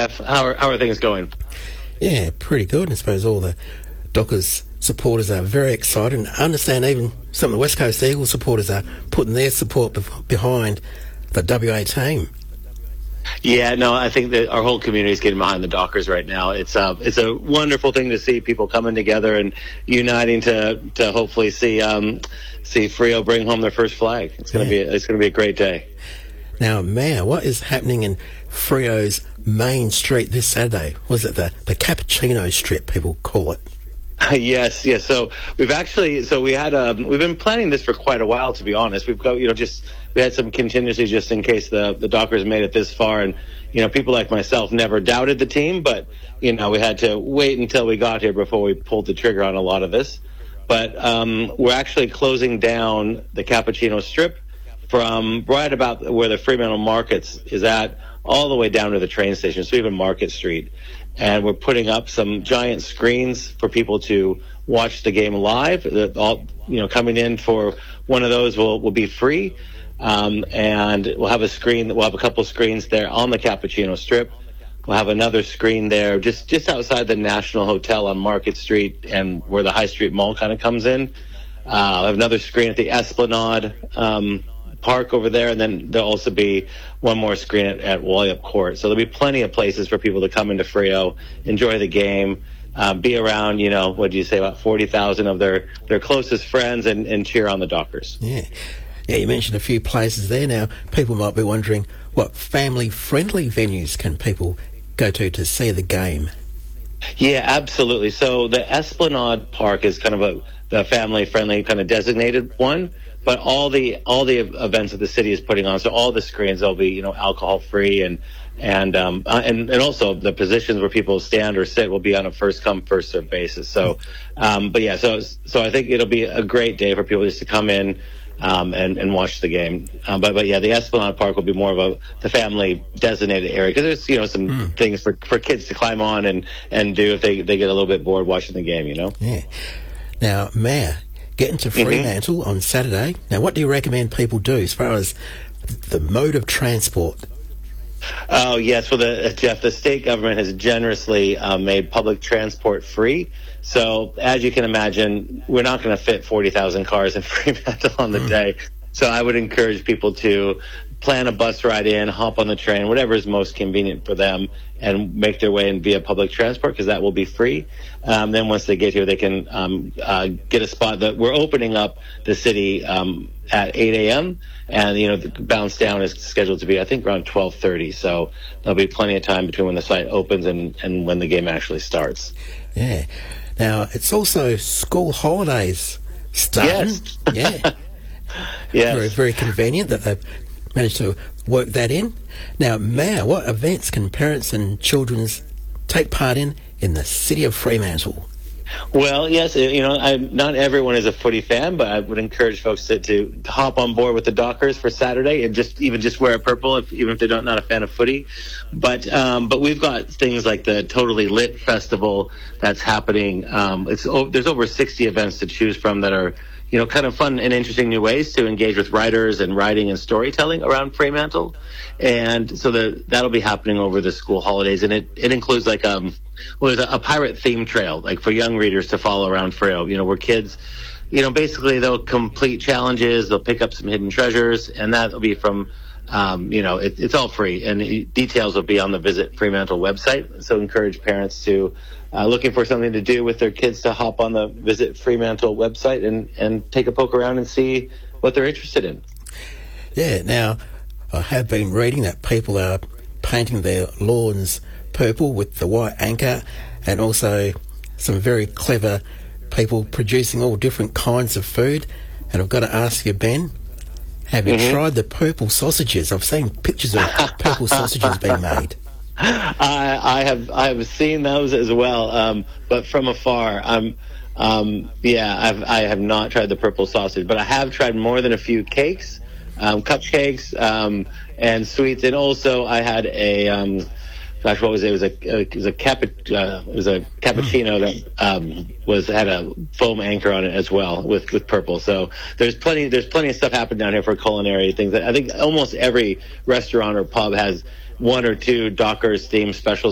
Jeff. How are things going? Yeah, pretty good. I suppose all the Dockers supporters are very excited. And I understand even some of the West Coast Eagles supporters are putting their support behind the WA team. Yeah, no, I think that our whole community is getting behind the Dockers right now. It's a wonderful thing to see people coming together and uniting to hopefully see Freo bring home their first flag. It's gonna be a great day. Now, Mayor, what is happening in Freo's main street this Saturday? Was it the Cappuccino Strip, people call it? Yes. So we've been planning this for quite a while, to be honest. We've got, we had some contingencies just in case the Dockers made it this far. And, people like myself never doubted the team, but, we had to wait until we got here before we pulled the trigger on a lot of this. But we're actually closing down the Cappuccino Strip from right about where the Fremantle Markets is at all the way down to the train station, so even Market Street. And we're putting up some giant screens for people to watch the game live. Coming in for one of those will be free. And we'll have a couple of screens there on the Cappuccino Strip. We'll have another screen there just outside the National Hotel on Market Street and where the High Street Mall kind of comes in. We'll have another screen at the Esplanade Park over there, and then there'll also be one more screen at Wallyup Court. So there'll be plenty of places for people to come into Freo, enjoy the game, be around, what do you say, about 40,000 of their closest friends and cheer on the Dockers. Yeah, you mentioned a few places there. Now, people might be wondering, what family-friendly venues can people go to see the game? Yeah, absolutely. So the Esplanade Park is kind of the family-friendly kind of designated one. But all the events that the city is putting on, so all the screens, they'll be alcohol free, and also the positions where people stand or sit will be on a first come first served basis. So, so I think it'll be a great day for people just to come in and watch the game. But the Esplanade Park will be more of the family designated area because there's some things for kids to climb on and do if they get a little bit bored watching the game. Yeah. Now, Mayor, getting to Fremantle on Saturday. Now, what do you recommend people do as far as the mode of transport? Oh, yes. Well, Jeff, the state government has generously made public transport free. So, as you can imagine, we're not going to fit 40,000 cars in Fremantle on the day. So I would encourage people to plan a bus ride in, hop on the train, whatever is most convenient for them, and make their way in via public transport because that will be free. Then once they get here, they can get a spot. We're opening up the city at 8 a.m. and the bounce down is scheduled to be, I think, around 12:30. So there'll be plenty of time between when the site opens and when the game actually starts. Yeah. Now it's also school holidays starting. Yes. Yeah. Yes. Very, very convenient that they've managed to work that in. Now, Mayor, what events can parents and children take part in the city of Fremantle? Well, yes, not everyone is a footy fan, but I would encourage folks to hop on board with the Dockers for Saturday and just wear a purple, even if they're not a fan of footy. But we've got things like the Totally Lit Festival that's happening. There's over 60 events to choose from that are kind of fun and interesting new ways to engage with writers and writing and storytelling around Fremantle. And so that'll be happening over the school holidays. And it includes there's a pirate theme trail, like for young readers to follow around Freo, where kids, basically they'll complete challenges, they'll pick up some hidden treasures, and that'll be from, it's all free. And details will be on the Visit Fremantle website. So encourage parents to, looking for something to do with their kids to hop on the Visit Fremantle website and take a poke around and see what they're interested in. Yeah, now, I have been reading that people are painting their lawns purple with the white anchor, and also some very clever people producing all different kinds of food. And I've got to ask you, Ben, have you tried the purple sausages? I've seen pictures of purple sausages being made. I have seen those as well, but from afar. I have not tried the purple sausage, but I have tried more than a few cakes, cupcakes, and sweets, and also I had a what was it? It was a cappuccino that had a foam anchor on it as well with purple. So there's plenty of stuff happening down here for culinary things. I think almost every restaurant or pub has one or two Dockers themed specials